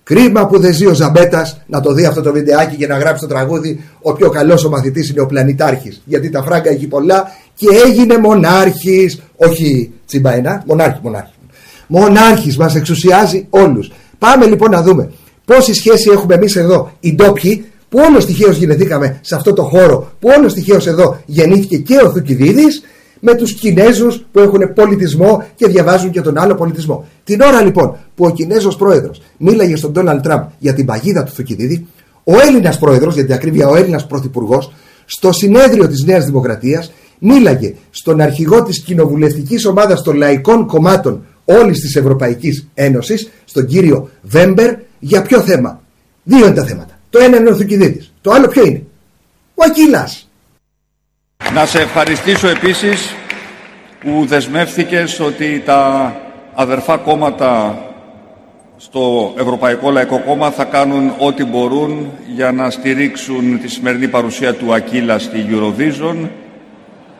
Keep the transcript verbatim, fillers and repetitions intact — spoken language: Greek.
Κρίμα που δεν ζει ο Ζαμπέτας να το δει αυτό το βιντεάκι και να γράψει το τραγούδι «Ο πιο καλός ο μαθητής είναι ο πλανητάρχης». Γιατί τα φράγκα έχει πολλά και έγινε μονάρχης. Όχι τσιμπαϊνά, μονάρχη, μονάρχη. Μονάρχης, μας εξουσιάζει όλους. Πάμε λοιπόν να δούμε πόση σχέση έχουμε εμείς εδώ οι ντόπιοι, που όλος τυχαίως γεννηθήκαμε σε αυτό το χώρο, που όλος τυχαίως εδώ γεννήθηκε και ο Θουκυδίδης, με τους Κινέζους που έχουν πολιτισμό και διαβάζουν και τον άλλο πολιτισμό. Την ώρα λοιπόν που ο Κινέζος πρόεδρος μίλαγε στον Ντόναλντ Τραμπ για την παγίδα του Θουκυδίδη, ο Έλληνας πρόεδρος, για την ακρίβεια ο Έλληνας πρωθυπουργός, στο συνέδριο της Νέας Δημοκρατίας μίλαγε στον αρχηγό της κοινοβουλευτικής ομάδας των λαϊκών κομμάτων όλης της Ευρωπαϊκής Ένωσης, στον κύριο Βέμπερ, για ποιο θέμα? Δύο είναι τα θέματα. Το ένα είναι ο Θουκυδίδης. Το άλλο ποιο είναι? Ο Ακύλας. Να σε ευχαριστήσω επίσης που δεσμεύθηκες ότι τα αδερφά κόμματα στο Ευρωπαϊκό Λαϊκό Κόμμα θα κάνουν ό,τι μπορούν για να στηρίξουν τη σημερινή παρουσία του Ακύλα στη Eurovision